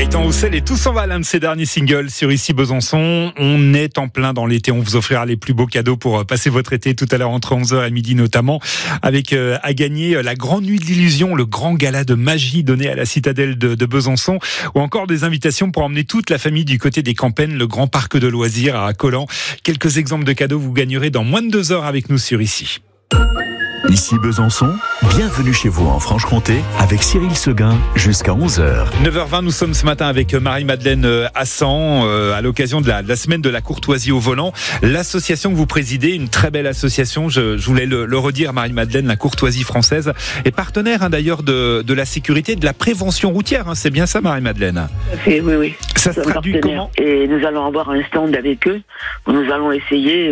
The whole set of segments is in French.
Gaëtan Roussel et Tout s'en va, l'un de ses derniers singles sur Ici Besançon. On est en plein dans l'été, on vous offrira les plus beaux cadeaux pour passer votre été tout à l'heure entre 11h et midi notamment, avec à gagner la Grande Nuit de l'Illusion, le grand gala de magie donné à la citadelle de Besançon, ou encore des invitations pour emmener toute la famille du côté des Campennes, le grand parc de loisirs à Collan. Quelques exemples de cadeaux vous gagnerez dans moins de 2 heures avec nous sur Ici. Ici Besançon, bienvenue chez vous en Franche-Comté avec Cyril Seguin jusqu'à 11h. 9h20, nous sommes ce matin avec Marie-Madeleine Hassan à l'occasion de la semaine de la courtoisie au volant. L'association que vous présidez, une très belle association, je voulais le redire Marie-Madeleine, la courtoisie française, est partenaire d'ailleurs de la sécurité et de la prévention routière, c'est bien ça Marie-Madeleine? Oui. Ça se traduit comment? Et nous allons avoir un stand avec eux où nous allons essayer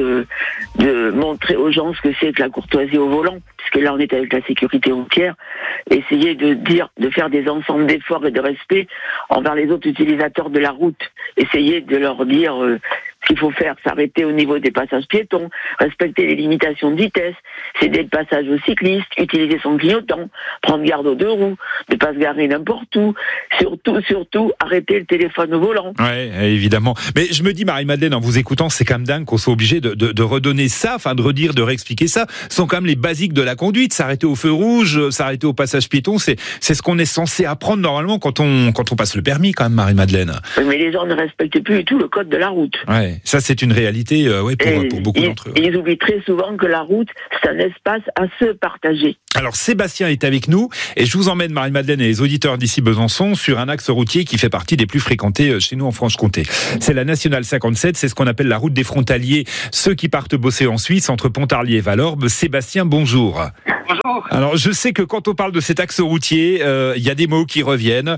de montrer aux gens ce que c'est que la courtoisie au volant, puisque là on est avec la sécurité routière, essayer de faire des ensembles d'efforts et de respect envers les autres utilisateurs de la route, essayer de leur dire ce qu'il faut faire, s'arrêter au niveau des passages piétons, respecter les limitations de vitesse, céder le passage aux cyclistes, utiliser son clignotant, prendre garde aux deux roues, ne pas se garer n'importe où, surtout arrêter le téléphone au volant. Oui, évidemment. Mais je me dis, Marie-Madeleine, en vous écoutant, c'est quand même dingue qu'on soit obligé de redonner ça, enfin de redire, de réexpliquer ça. Ce sont quand même les basiques de la conduite, s'arrêter au feu rouge, s'arrêter au passage piéton, c'est ce qu'on est censé apprendre normalement quand on passe le permis quand même, Marie-Madeleine. Oui, mais les gens ne respectent plus du tout le code de la route. Ouais. Ça, c'est une réalité pour beaucoup d'entre eux. Ils oublient très souvent que la route, c'est un espace à se partager. Alors, Sébastien est avec nous et je vous emmène, Marie-Madeleine et les auditeurs d'Ici Besançon, sur un axe routier qui fait partie des plus fréquentés chez nous en Franche-Comté. C'est la Nationale 57, c'est ce qu'on appelle la route des frontaliers, ceux qui partent bosser en Suisse, entre Pontarlier et Valorbe. Sébastien, bonjour. Bonjour. Alors, je sais que quand on parle de cet axe routier, il y a des mots qui reviennent.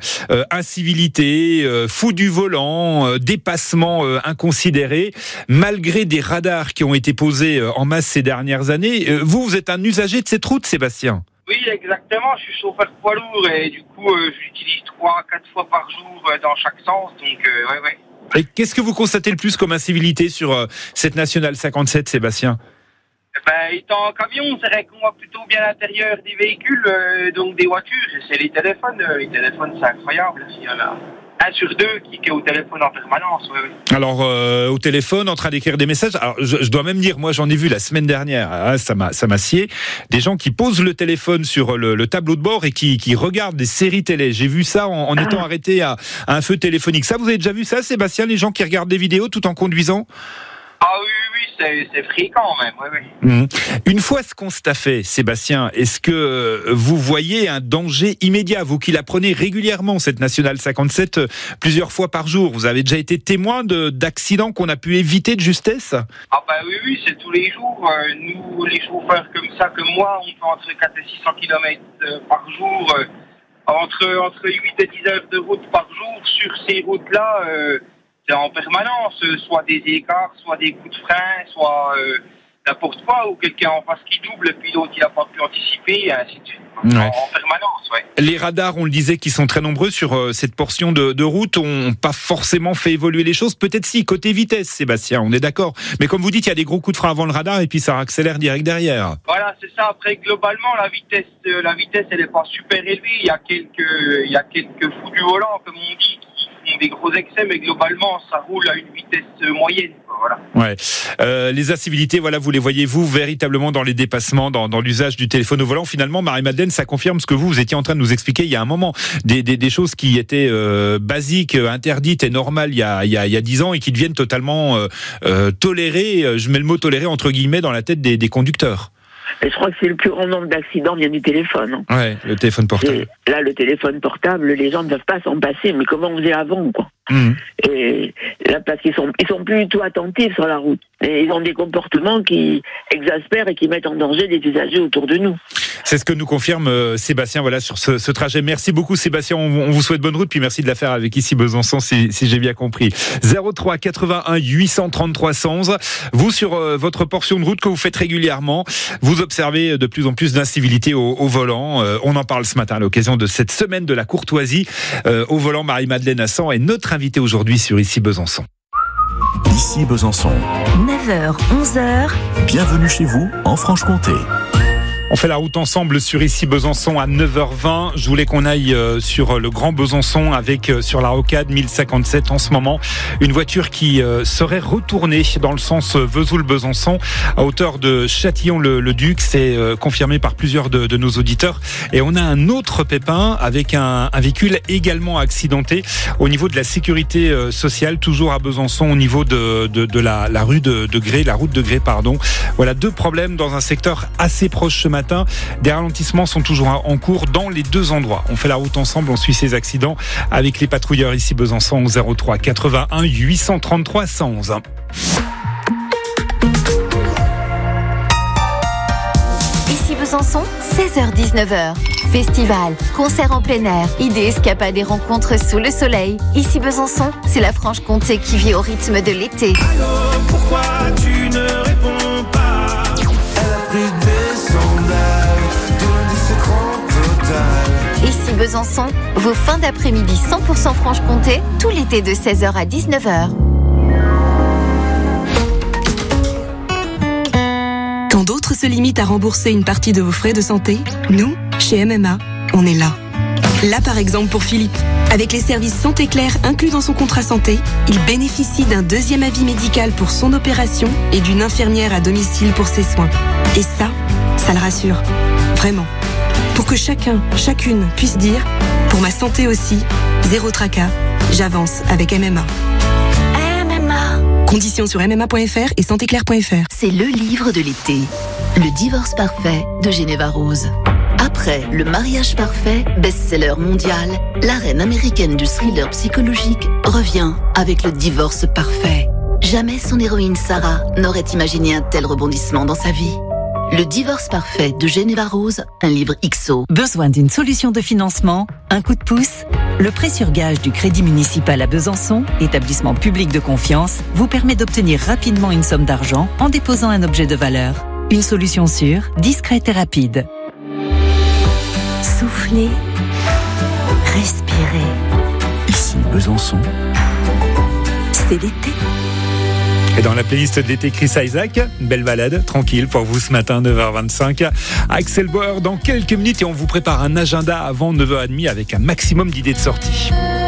Incivilité, fou du volant, dépassement inconsidéré. Malgré des radars qui ont été posés en masse ces dernières années, vous êtes un usager de cette route, Sébastien? Oui, exactement. Je suis chauffeur poids lourd et du coup, je l'utilise 3-4 fois par jour dans chaque sens. Donc, ouais. Et qu'est-ce que vous constatez le plus comme incivilité sur cette Nationale 57, Sébastien? Étant en camion, c'est vrai qu'on voit plutôt bien l'intérieur des véhicules, donc des voitures. C'est les téléphones. Les téléphones, c'est incroyable. Il y en a 1 sur 2 qui est au téléphone en permanence. Oui. Alors, au téléphone, en train d'écrire des messages. Alors, je dois même dire, moi, j'en ai vu la semaine dernière. Ça m'a scié. Des gens qui posent le téléphone sur le tableau de bord et qui regardent des séries télé. J'ai vu ça en étant arrêté à un feu téléphonique. Ça, vous avez déjà vu ça, Sébastien, les gens qui regardent des vidéos tout en conduisant? Ah oui, c'est fréquent même, oui. Une fois ce constat fait, Sébastien, est-ce que vous voyez un danger immédiat, vous qui la prenez régulièrement, cette Nationale 57, plusieurs fois par jour? Vous avez déjà été témoin d'accidents qu'on a pu éviter de justesse? Ah oui, c'est tous les jours. Nous, les chauffeurs comme ça, comme moi, on fait entre 4 et 600 km par jour, entre 8 et 10 heures de route par jour. Sur ces routes-là, c'est en permanence, soit des écarts, soit des coups de frein, soit n'importe quoi, ou quelqu'un en face qui double, puis l'autre il n'a pas pu anticiper, et ainsi de suite. Ouais. En permanence, ouais. Les radars, on le disait, qui sont très nombreux sur cette portion de route, n'ont pas forcément fait évoluer les choses. Peut-être si, côté vitesse, Sébastien, on est d'accord. Mais comme vous dites, il y a des gros coups de frein avant le radar, et puis ça accélère direct derrière. Voilà, c'est ça. Après, globalement, la vitesse, elle n'est pas super élevée. Il y a quelques fous du volant, comme on dit, des gros excès, mais globalement, ça roule à une vitesse moyenne. Voilà. Ouais. Les incivilités, voilà, vous les voyez-vous véritablement dans les dépassements, dans l'usage du téléphone au volant. Finalement, Marie-Madeleine, ça confirme ce que vous étiez en train de nous expliquer il y a un moment. Des choses qui étaient basiques, interdites et normales il y a 10 ans et qui deviennent totalement tolérées, je mets le mot toléré entre guillemets, dans la tête des conducteurs. Et je crois que c'est le plus grand nombre d'accidents vient du téléphone. Ouais, le téléphone portable. Et là, le téléphone portable, les gens ne peuvent pas s'en passer, mais comment on faisait avant, quoi. Et là, parce qu'ils sont plus du tout attentifs sur la route. Et ils ont des comportements qui exaspèrent et qui mettent en danger les usagers autour de nous. C'est ce que nous confirme Sébastien, voilà, sur ce trajet. Merci beaucoup, Sébastien. On vous souhaite bonne route, puis merci de la faire avec Ici Besançon, si j'ai bien compris. 03 81 833 111. Vous, sur votre portion de route que vous faites régulièrement, vous observez de plus en plus d'incivilité au volant. On en parle ce matin à l'occasion de cette semaine de la courtoisie au volant. Marie-Madeleine Hassan est notre invitée aujourd'hui sur Ici Besançon. Ici Besançon. 9h, 11h. Bienvenue chez vous en Franche-Comté. On fait la route ensemble sur ici Besançon à 9h20. Je voulais qu'on aille sur le Grand Besançon avec sur la rocade 1057 en ce moment. Une voiture qui serait retournée dans le sens Vesoul-Besançon à hauteur de Châtillon-le-Duc. C'est confirmé par plusieurs de nos auditeurs. Et on a un autre pépin avec un véhicule également accidenté au niveau de la sécurité sociale, toujours à Besançon, au niveau de la rue de Grès, la route de Grès, pardon. Voilà, 2 problèmes dans un secteur assez proche ce matin. Des ralentissements sont toujours en cours dans les 2 endroits. On fait la route ensemble, on suit ces accidents avec les patrouilleurs ici Besançon au 03 81 833 111. Ici Besançon, 16h-19h. Festival, concert en plein air, idées, escapades et rencontres sous le soleil. Ici Besançon, c'est la Franche-Comté qui vit au rythme de l'été. Alors pourquoi tu ne réponds pas? Elle a pris des sondages, donne du secret total. Ici Besançon, vos fins d'après-midi 100% Franche-Comté, tout l'été de 16h à 19h. Quand d'autres se limitent à rembourser une partie de vos frais de santé, nous, chez MMA, on est là. Là par exemple pour Philippe. Avec les services Santé Claire inclus dans son contrat santé, il bénéficie d'un 2e avis médical pour son opération et d'une infirmière à domicile pour ses soins. Et ça le rassure. Vraiment. Pour que chacun, chacune puisse dire « Pour ma santé aussi, zéro tracas, j'avance avec MMA ». Conditions sur mma.fr et santéclair.fr. C'est le livre de l'été. Le divorce parfait de Geneva Rose. Après Le mariage parfait, best-seller mondial, la reine américaine du thriller psychologique revient avec Le divorce parfait. Jamais son héroïne Sarah n'aurait imaginé un tel rebondissement dans sa vie. Le divorce parfait de Geneva Rose, un livre XO. Besoin d'une solution de financement? Un coup de pouce? Le prêt sur gage du Crédit municipal à Besançon, établissement public de confiance, vous permet d'obtenir rapidement une somme d'argent en déposant un objet de valeur. Une solution sûre, discrète et rapide. Soufflez, respirez. Ici Besançon. C'est l'été. Et dans la playlist d'été Chris Isaak, une belle balade, tranquille pour vous ce matin, 9h25. Axel Bauer dans quelques minutes et on vous prépare un agenda avant 9h30 avec un maximum d'idées de sortie.